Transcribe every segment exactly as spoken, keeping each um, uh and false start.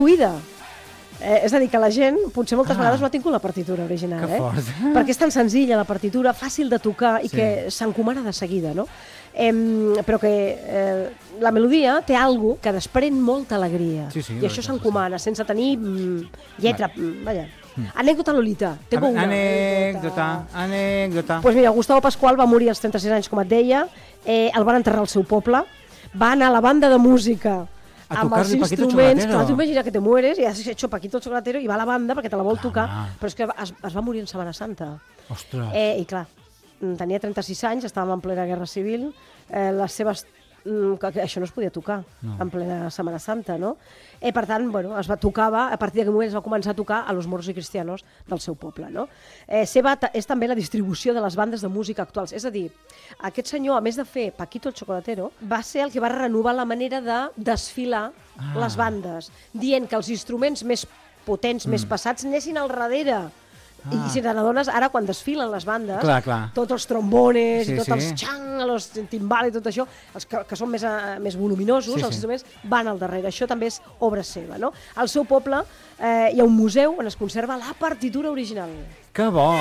Cuida. Eh, és a dir, que la gent potser moltes Ah. vegades no ha tingut la partitura original, Que eh? fort. Perquè és tan senzilla la partitura, fàcil de tocar i Sí. que s'encomana de seguida, no? Eh, però que eh, la melodia té algo que desprèn molta alegria. Sí, sí, I la això veritat, s'encomana, sense tenir mm, lletra, mm, vaja. Anècdota Lolita. Tengo una Anècdota, anècdota. Pues mira, Gustavo Pascual va morir als trenta-sis anys, com et deia, eh, el van enterrar al seu poble, va anar a la banda de música A amb els tocar-li Paquito instruments, Chocolatero. clar, tu imagina que te mueres i has hecho Paquito el Chocolatero i va a la banda perquè te la vol Clar, tocar, home. però és que es, es va morir en Setmana Santa. Ostres. Eh, I clar, tenia trenta-sis anys, estàvem en plena Guerra Civil, eh, les seves mm, que, que això no es podia tocar No. en plena Setmana Santa, no? Eh, per tant, bueno, es va tocava, a partir d'aquell moment es va començar a tocar a los moros i cristianos del seu poble, no? Eh, seva ta- és també la distribució de les bandes de música actuals, és a dir, aquest senyor, a més de fer Paquito el Chocolatero, va ser el que va renovar la manera de desfilar Ah. les bandes, dient que els instruments més potents, més passats, anessin al darrere. I Ah. si te n'adones, ara quan desfilen les bandes, Clar, clar. tots els trombones Sí, i tots sí. els xang, els timbales i tot això, els que, que són més, eh, més voluminosos, Sí, sí. els instruments van al darrere. Això també és obra seva, no? Al seu poble eh, hi ha un museu on es conserva la partitura original. Que bo!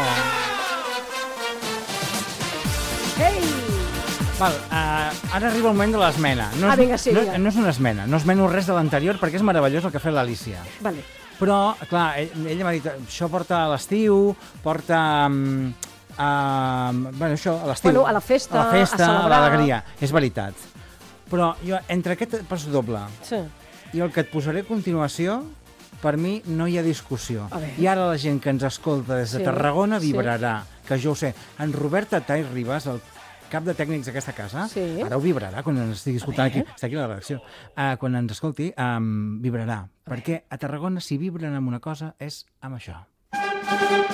Ei! Val, uh, ara arriba el moment de l'esmena. No és, Ah, vinga, sí, no, vinga. no és una esmena, no esmeno res de l'anterior perquè és meravellós el que ha fet l'Alícia. Vale. Però, clar, ell- ella m'ha dit, això porta a l'estiu, porta um, a, bueno, això, a l'estiu. Bueno, a la festa, a la festa, a a celebrar. l'alegria. És veritat. Però jo, entre aquest passo doble Sí. i el que et posaré a continuació, per mi no hi ha discussió. A veure. I ara la gent que ens escolta des de Sí, Tarragona sí. vibrarà, que jo ho sé. En Robert Atall Ribas, el cap de tècnics d'aquesta casa, Sí. ara ho vibrarà quan ens estigui escoltant aquí, està aquí a la redacció, uh, quan ens escolti, um, vibrarà. Perquè a Tarragona si vibren amb una cosa és amb això.